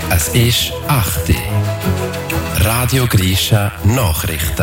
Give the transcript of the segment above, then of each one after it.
Es ist 8 Uhr. Radio Grisha Nachrichten.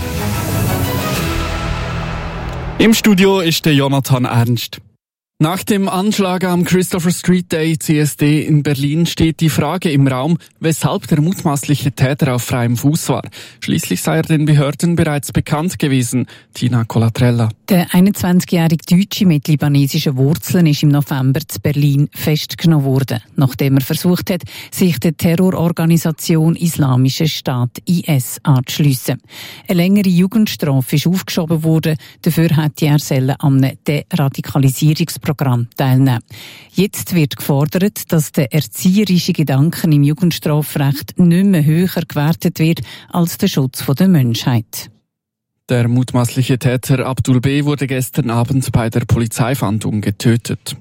Im Studio ist der Jonathan Ernst. Nach dem Anschlag am Christopher Street Day CSD in Berlin steht die Frage im Raum, weshalb der mutmaßliche Täter auf freiem Fuß war. Schließlich sei er den Behörden bereits bekannt gewesen. Tina Colatrella. Der 21-jährige Deutsche mit libanesischen Wurzeln ist im November zu Berlin festgenommen worden, nachdem er versucht hat, sich der Terrororganisation Islamischer Staat IS anzuschliessen. Eine längere Jugendstrafe ist aufgeschoben worden, dafür hätte er an einem Deradikalisierungsprogramm teilnehmen. Jetzt wird gefordert, dass der erzieherische Gedanken im Jugendstrafrecht nicht mehr höher gewertet wird als der Schutz der Menschheit. Der mutmaßliche Täter Abdul B. wurde gestern Abend bei der Polizeifahndung getötet.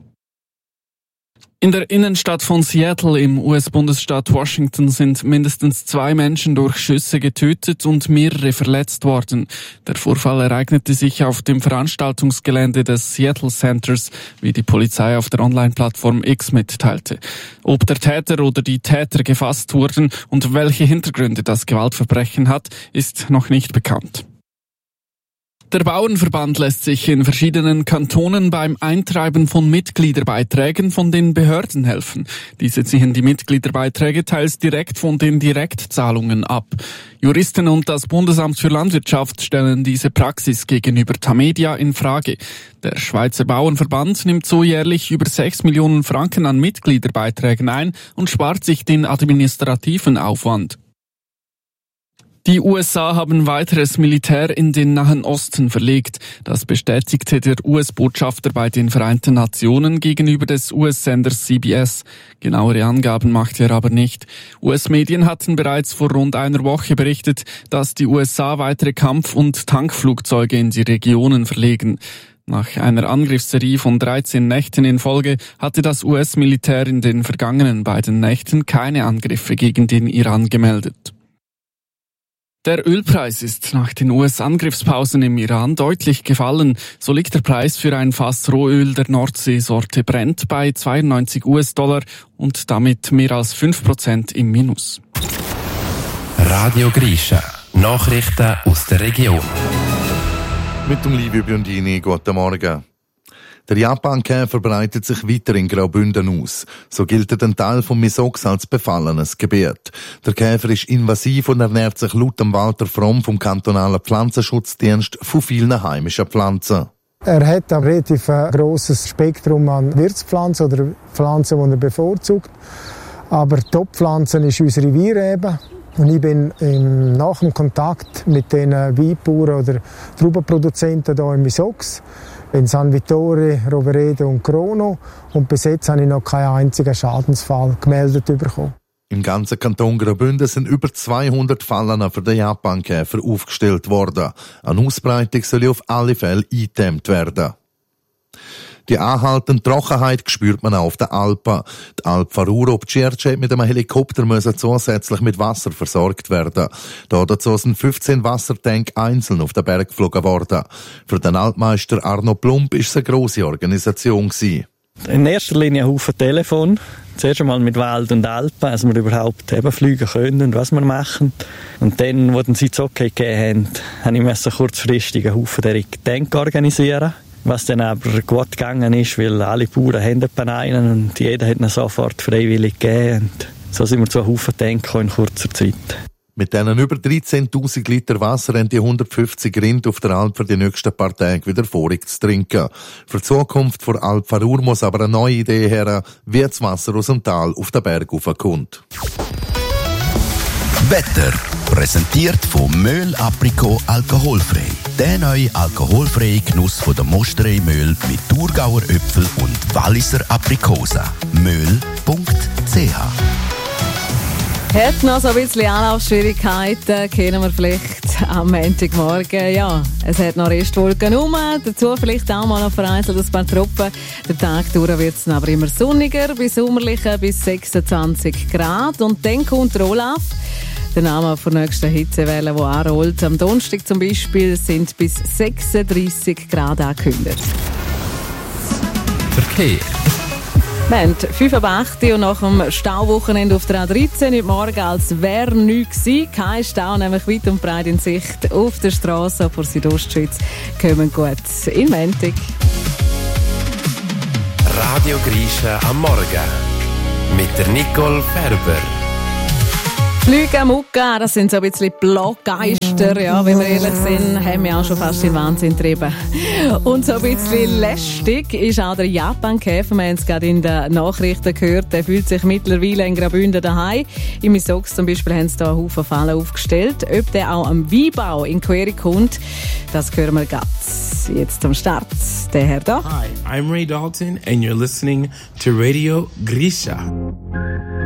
In der Innenstadt von Seattle im US-Bundesstaat Washington sind mindestens 2 Menschen durch Schüsse getötet und mehrere verletzt worden. Der Vorfall ereignete sich auf dem Veranstaltungsgelände des Seattle Centers, wie die Polizei auf der Online-Plattform X mitteilte. Ob der Täter oder die Täter gefasst wurden und welche Hintergründe das Gewaltverbrechen hat, ist noch nicht bekannt. Der Bauernverband lässt sich in verschiedenen Kantonen beim Eintreiben von Mitgliederbeiträgen von den Behörden helfen. Diese ziehen die Mitgliederbeiträge teils direkt von den Direktzahlungen ab. Juristen und das Bundesamt für Landwirtschaft stellen diese Praxis gegenüber Tamedia in Frage. Der Schweizer Bauernverband nimmt so jährlich über 6 Millionen Franken an Mitgliederbeiträgen ein und spart sich den administrativen Aufwand. Die USA haben weiteres Militär in den Nahen Osten verlegt. Das bestätigte der US-Botschafter bei den Vereinten Nationen gegenüber des US-Senders CBS. Genauere Angaben machte er aber nicht. US-Medien hatten bereits vor rund einer Woche berichtet, dass die USA weitere Kampf- und Tankflugzeuge in die Regionen verlegen. Nach einer Angriffsserie von 13 Nächten in Folge hatte das US-Militär in den vergangenen beiden Nächten keine Angriffe gegen den Iran gemeldet. Der Ölpreis ist nach den US-Angriffspausen im Iran deutlich gefallen. So liegt der Preis für ein Fass Rohöl der Nordseesorte Brent bei $92 und damit mehr als 5% im Minus. Radio Grisha Nachrichten aus der Region. Mit dem Livio Biondini, guten Morgen. Der Japankäfer breitet sich weiter in Graubünden aus. So gilt ein Teil von Misox als befallenes Gebiet. Der Käfer ist invasiv und ernährt sich laut Walter Fromm vom kantonalen Pflanzenschutzdienst von vielen heimischen Pflanzen. Er hat ein relativ grosses Spektrum an Wirtspflanzen oder Pflanzen, die er bevorzugt. Aber Top-Pflanzen ist unsere Weinrebe. Und ich bin nach dem Kontakt mit den Weinbauern oder Traubenproduzenten hier in Misox in San Vittore, Roveredo und Crono. Und bis jetzt habe ich noch keinen einzigen Schadensfall gemeldet bekommen. Im ganzen Kanton Graubünden sind über 200 Fallen für den Japankäfer aufgestellt worden. Eine Ausbreitung soll auf alle Fälle eingedämmt werden. Die anhaltende Trockenheit spürt man auch auf den Alpen. Die Alp Varuro-Bcierce mit einem Helikopter müssen zusätzlich mit Wasser versorgt werden. Dazu sind 15 Wassertanks einzeln auf den Berg geflogen worden. Für den Altmeister Arno Plump war es eine grosse Organisation gewesen. In erster Linie ein Haufen Telefon. Zuerst einmal mit Wald und Alpen, dass wir überhaupt eben fliegen können und was wir machen. Und dann, als sie das Okay gegeben haben, musste ich kurzfristig einen Haufen der Tank organisieren. Was dann aber gut gegangen ist, weil alle Bauern haben einen und jeder hat ihn sofort freiwillig gegeben. Und so sind wir zu einem Haufen Tanks in kurzer Zeit. Mit diesen über 13.000 Liter Wasser haben die 150 Rinder auf der Alp für die nächsten paar Tage wieder vorig zu trinken. Für die Zukunft vor Alp Varur muss aber eine neue Idee her, wie das Wasser aus dem Tal auf den Berg raufkommt. Wetter präsentiert von Möhl Aprikot alkoholfrei. Der neue alkoholfreie Genuss von der Mosterei Möhl mit Thurgauer Äpfel und Walliser Aprikosen. Möhl.ch. Hat noch so ein bisschen Anlaufschwierigkeiten, kennen wir vielleicht am Montagmorgen. Ja, es hat noch Restwolken rum, dazu vielleicht auch mal noch vereinzelt ein paar Tropfen. Der Tag durch wird es aber immer sonniger, bis sommerlicher, bis 26 Grad. Und dann kommt Olaf, der Name der nächsten Hitzewelle, die anrollt. Am Donnerstag zum Beispiel sind bis 36 Grad angekündigt. Verkehr. Wir haben 5 ab 8 und nach dem Stauwochenende auf der A13 heute Morgen, als wäre nichts gewesen. Kein Stau, nämlich weit und breit in Sicht auf der Straße vor Südostschweiz. Kommen gut in Montag. Radio Grisha am Morgen mit der Nicole Ferber. Flüge am Mucka, das sind so ein bisschen Bloggeister, ja, wenn wir ehrlich sind, haben wir auch schon fast den Wahnsinn getrieben. Und so ein bisschen lästig ist auch der Japan-Käfer, wir haben es gerade in den Nachrichten gehört, der fühlt sich mittlerweile in Graubünden daheim. In Misox zum Beispiel haben sie da einen Haufen Fallen aufgestellt. Ob der auch am Weinbau in Quere kommt, das hören wir gerade. Jetzt zum Start, der Herr da. Hi, I'm Ray Dalton and you're listening to Radio Grisha.